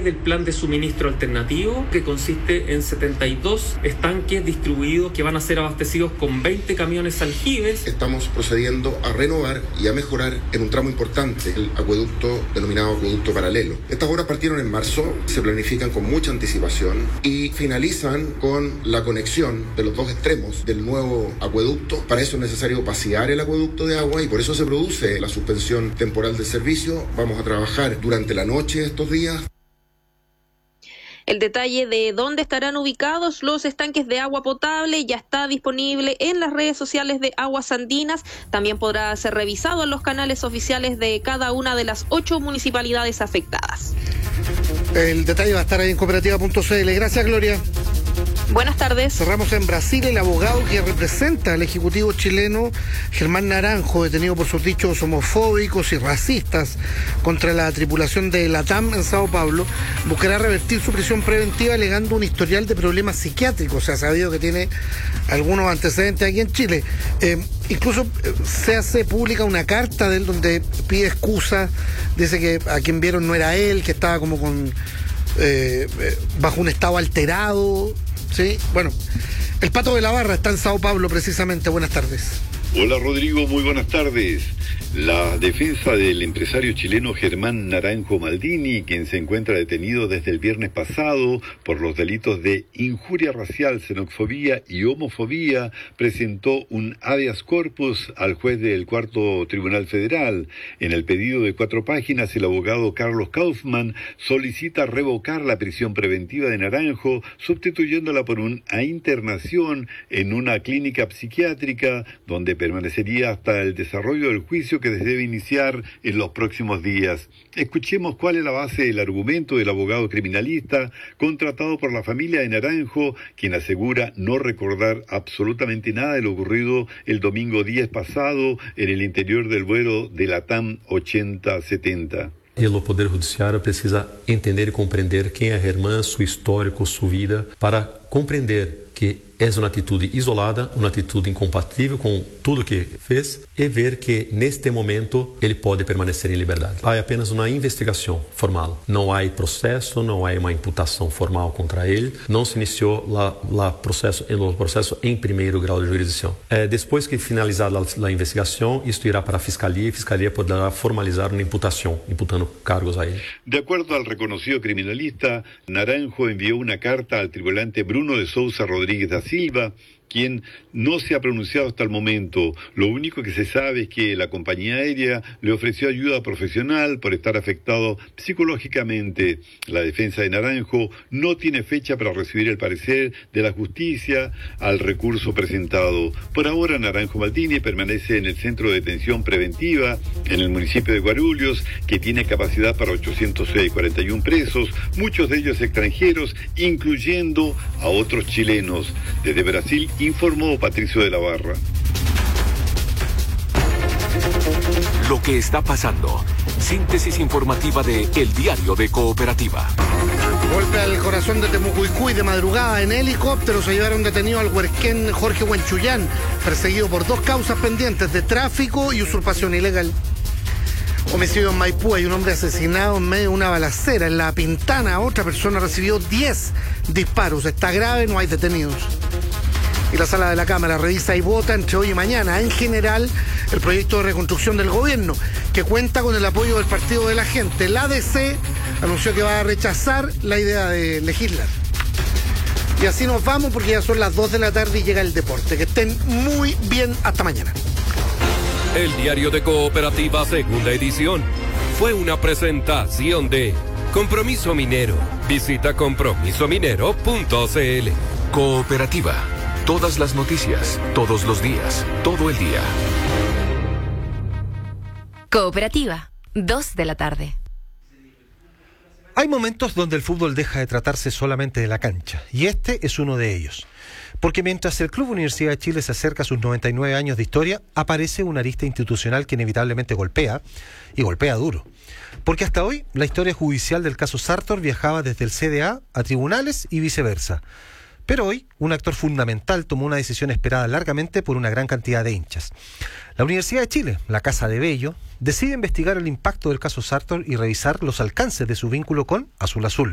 del plan de suministro alternativo, que consiste en 72 estanques distribuidos que van a ser abastecidos con 20 camiones aljibes. Estamos procediendo a renovar y a mejorar en un tramo importante el acueducto denominado acueducto paralelo. Estas obras partieron en marzo, se planifican con mucha anticipación y finalizan con la conexión de los dos extremos del nuevo acueducto. Para eso es necesario vaciar el acueducto de agua y por eso se produce la suspensión temporal del servicio. Vamos a trabajar durante la noche estos días. El detalle de dónde estarán ubicados los estanques de agua potable ya está disponible en las redes sociales de Aguas Andinas. También podrá ser revisado en los canales oficiales de cada una de las 8 municipalidades afectadas. El detalle va a estar ahí en cooperativa.cl. Gracias, Gloria. Buenas tardes. Cerramos en Brasil. El abogado que representa al ejecutivo chileno, Germán Naranjo, detenido por sus dichos homofóbicos y racistas contra la tripulación de LATAM en Sao Paulo, buscará revertir su prisión preventiva alegando un historial de problemas psiquiátricos. Se ha sabido que tiene algunos antecedentes aquí en Chile. Incluso se hace pública una carta de él donde pide excusas, dice que a quien vieron no era él, que estaba como con bajo un estado alterado. Sí, bueno, el Pato de la Barra está en Sao Paulo precisamente. Buenas tardes. Hola Rodrigo, muy buenas tardes. La defensa del empresario chileno Germán Naranjo Maldini, quien se encuentra detenido desde el viernes pasado por los delitos de injuria racial, xenofobia y homofobia, presentó un habeas corpus al juez del Cuarto Tribunal Federal. En el pedido de 4 páginas, el abogado Carlos Kaufmann solicita revocar la prisión preventiva de Naranjo, sustituyéndola por una internación en una clínica psiquiátrica, donde permanecería hasta el desarrollo del juicio que debe iniciar en los próximos días. Escuchemos cuál es la base del argumento del abogado criminalista contratado por la familia de Naranjo, quien asegura no recordar absolutamente nada de lo ocurrido el domingo 10 pasado en el interior del vuelo de LATAM 8070. E o Poder Judiciário precisa entender e compreender quem é Germán, seu histórico, sua vida, para compreender que é uma atitude isolada, uma atitude incompatível com tudo que fez e ver que neste momento ele pode permanecer em liberdade. Há apenas uma investigação formal. Não há processo, não há uma imputação formal contra ele. Não se iniciou o processo em primeiro grau de jurisdição. Depois que finalizada a investigação, isto irá para a Fiscalia e a Fiscalia poderá formalizar uma imputação, imputando cargos a ele. De acuerdo al reconocido criminalista, Naranjo envió una carta al tripulante Bruno de Sousa Rodríguez da Silva, quien no se ha pronunciado hasta el momento. Lo único que se sabe es que la compañía aérea le ofreció ayuda profesional por estar afectado psicológicamente. La defensa de Naranjo no tiene fecha para recibir el parecer de la justicia al recurso presentado. Por ahora, Naranjo Maldini permanece en el centro de detención preventiva en el municipio de Guarulhos, que tiene capacidad para 841 presos, muchos de ellos extranjeros, incluyendo a otros chilenos. Desde Brasil, informó Patricio de la Barra. Lo que está pasando. Síntesis informativa de El Diario de Cooperativa. Golpe al corazón de Temucuicui de madrugada en helicóptero. Se llevaron detenido al huerquén Jorge Huenchuyán, perseguido por 2 causas pendientes de tráfico y usurpación ilegal. Homicidio en Maipú, hay un hombre asesinado en medio de una balacera. En La Pintana, otra persona recibió 10 disparos. Está grave, no hay detenidos. Y la sala de la Cámara revisa y vota entre hoy y mañana, en general, el proyecto de reconstrucción del gobierno, que cuenta con el apoyo del Partido de la Gente. La ADC anunció que va a rechazar la idea de legislar. Y así nos vamos porque ya son las 2 de la tarde y llega el deporte. Que estén muy bien, hasta mañana. El Diario de Cooperativa, segunda edición, fue una presentación de Compromiso Minero. Visita compromisominero.cl. Cooperativa. Todas las noticias, todos los días, todo el día. Cooperativa, 2 de la tarde. Hay momentos donde el fútbol deja de tratarse solamente de la cancha, y este es uno de ellos. Porque mientras el Club Universidad de Chile se acerca a sus 99 años de historia, aparece una arista institucional que inevitablemente golpea, y golpea duro. Porque hasta hoy, la historia judicial del caso Sartor viajaba desde el CDA a tribunales y viceversa. Pero hoy, un actor fundamental tomó una decisión esperada largamente por una gran cantidad de hinchas. La Universidad de Chile, la Casa de Bello, decide investigar el impacto del caso Sartor y revisar los alcances de su vínculo con Azul Azul.